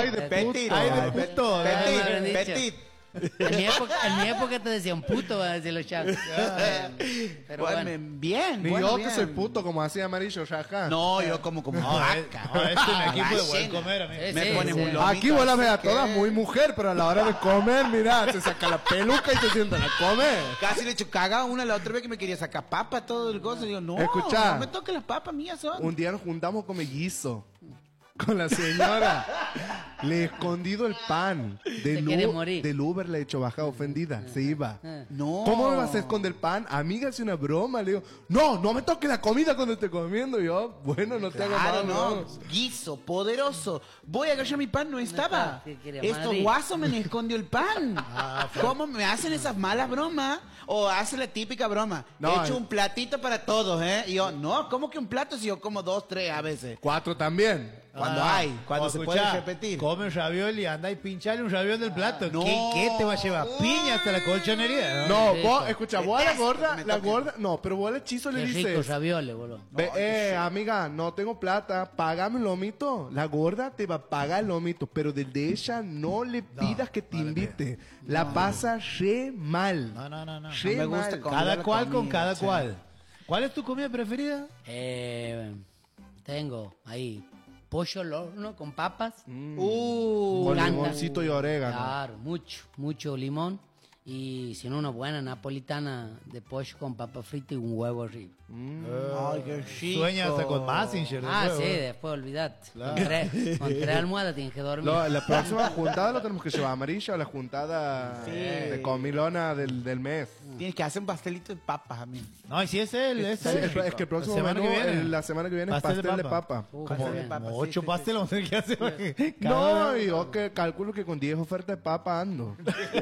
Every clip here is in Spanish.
Ay, de puto. Ay, de puto. Petit. En mi época te decían puto, van a decir los chavos. Pero Bueno, bueno. bien. Ni bueno, yo bien. que soy puto como así amarillo, jaja. No, yo como vaca. Este es un equipo de buen Gallina. comer, amigo. Sí, Me sí, pones sí. un lomito Aquí vos la ves a así todas que- muy mujer, pero a la hora de comer, mira, se saca la peluca y se sientan a comer. Casi le he hecho caga una la otra vez que me quería sacar papa, todo el gozo. Digo, no, Escuchá. no me toques las papas mías son. Un día nos juntamos con mellizo. Con la señora. Le he escondido el pan. Se quiere morir. Del Uber le he hecho baja ofendida. Se iba. No. ¿Cómo me vas a esconder el pan? Amiga, hace una broma. Le digo, no me toques la comida cuando esté comiendo. Y yo, bueno, no te hago Claro, mal, no. Guiso, poderoso. Voy a agarrar mi pan, no estaba. ¿Qué quiere, Estos Madrid? guasos me escondió el pan. ¿Cómo me hacen esas malas bromas? O hacen la típica broma. No, He hecho un platito para todos, ¿eh? Y yo, no, ¿cómo que un plato si yo como 2, 3 a veces? 4 también. Cuando cuando se puede repetir. Come un ravioli, anda y pinchale un ravioli del plato. No. ¿Qué te va a llevar? Piña hasta la colchonería. No, Sí, vos, sí. escucha, vos a la Detesto gorda, que me la toquen. gorda, no, pero vos al hechizo le Qué rico dices, ravioles, boludo. amiga, no tengo plata, págame un lomito. La gorda te va a pagar el lomito, pero del de ella no le pidas que te invite. La pasa re mal. No. Re No me gusta mal. con- Cada la cual con comida, cada sí. cual. ¿Cuál es tu comida preferida? Tengo ahí pollo al horno con papas. Con encanta. limoncito y orégano. Claro, mucho limón. Y si no, una buena napolitana de pollo con papa frita y un huevo arriba. Ay, qué chico. Sueña hasta con Massinger. Ah, después, sí, ¿no? después olvidate. Con tres almohadas tienes que dormir. La próxima juntada lo tenemos que llevar amarillo, la juntada de comilona del mes. Tienes que hacer un pastelito de papas a mí. No, y si es él, es Sí, él. es que el próximo La semana menú, que viene. la semana que viene es pastel de papa. Como Pastel de papa, Como sí, 8 sí, pasteles vamos a tener que hacer. No, yo que calculo que con 10 ofertas de papa ando.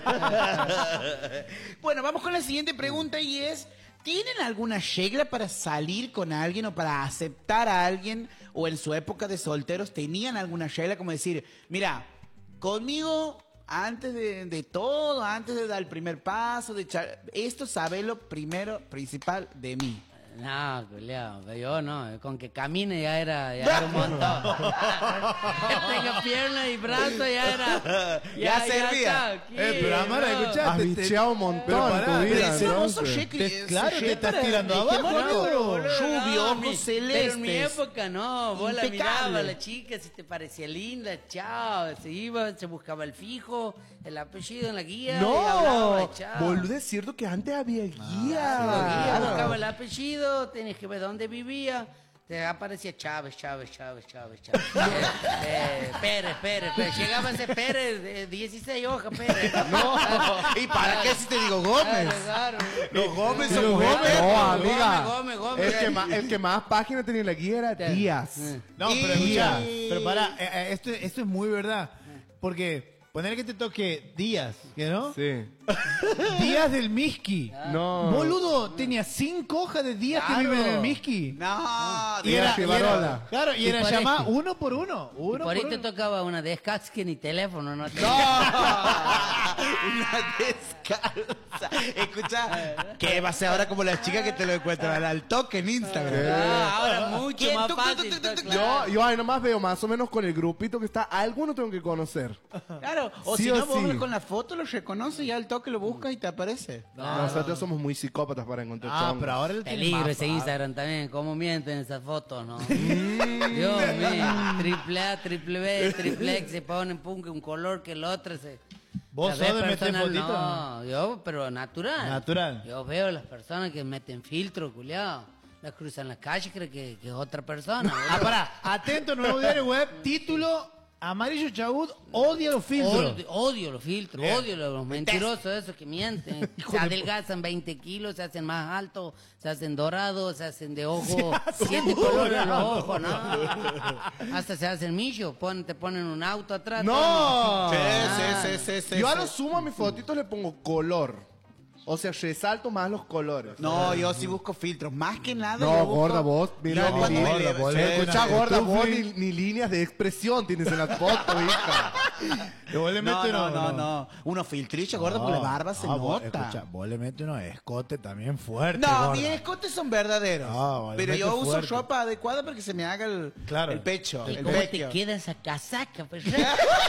Bueno, vamos con la siguiente pregunta y es, ¿tienen alguna regla para salir con alguien o para aceptar a alguien? O en su época de solteros, ¿tenían alguna regla como decir, mira, conmigo, antes de todo, antes de dar el primer paso, de echar, esto sabelo primero, principal de mí? No, culiao, yo no, con que camine ya era un montón. Que tenga piernas y brazos ya era. Ya servía. está, aquí, Pero Amara, no. escuchá, Has bicheado un montón Pero en pará, tu pero vida, ese hermoso entonces. Claro, te estás tirando abajo, amigo. Rubio, No, ojos Pero en mi celestes. época no, vos la Impecable. mirabas a la chica, si te parecía linda, chao, se iba, se buscaba el fijo, el apellido en la guía, y No, hablaba, chao. boludo, es cierto que antes había La guía guía. buscaba el apellido, tenías que ver dónde vivía. Te aparecía Chávez. Pérez. Llegaba ese Pérez, 16 hojas, Pérez. No, ¿y para qué si te digo Gómez? Claro. Los Gómez Pero son Gómez, Gómez. no, amiga. Gómez. El que más páginas tenía en la guía era Díaz. No, pero Y- escucha, pero para, esto es muy verdad. Porque poner que te toque Díaz, ¿que no? Sí. Díaz del Miski. No. Boludo, tenía 5 hojas de Díaz que Claro. viven en el Miski. No, Y Díaz era, Rivarola. claro, y Y era por llamada este. uno por uno. Y Uno por ahí por te uno. tocaba una descats que ni teléfono, no te... una descalza. Escucha, ¿qué va a ser ahora como las chicas que te lo encuentran al toque en Instagram? Ah, ahora mucho ¿Quién? más Tú, fácil. tú, tú, claro. Yo ahí nomás veo más o menos con el grupito que está, alguno tengo que conocer. Claro, o Sí si o no, vos sí. ves con la foto lo reconoces y al toque lo buscas y te aparece. Nosotros somos muy psicópatas para encontrar Ah, chongos. pero ahora él tiene Peligro más ese fácil. Instagram también, cómo mienten esas fotos, ¿no? Dios mío, triple A, triple B, triple X, se ponen pum, que un color que el otro se... ¿Vos la sos ves de meter personal, fotitos? No, yo, pero natural. Natural. Yo veo las personas que meten filtro, culiao. Las cruzan las calles, creo que es otra persona. Ah, pará, atento, nuevo diario web, título, Amarillo Chaud odia los filtros. Odio los filtros, Bien. odio los mentirosos esos que mienten. Se adelgazan 20 kilos, se hacen más altos, se hacen dorados, se hacen de ojo, 7 colores los ojos, ¿no? Hasta se hacen millo, te ponen un auto atrás. ¡No! Sí. Yo a lo sumo a mis fotitos le pongo color. O sea, resalto más los colores. No, yo sí busco filtros. Más que nada. No, yo busco- gorda, vos, mira, yo cuando me gorda, levanto- vos, Sí, Escucha, no, gorda, tú, vos Phil. ni líneas de expresión tienes en las fotos, hija. Vos le metes no. Unos filtrillos, gorda, porque la barba se vos, nota. escucha, vos le metes unos escotes también fuertes. No, gorda. mis escotes son verdaderos. No, vale, pero mete yo uso fuerte. ropa adecuada para que se me haga Claro. el pecho. ¿Y el cómo pecho. te queda esa casaca, pues?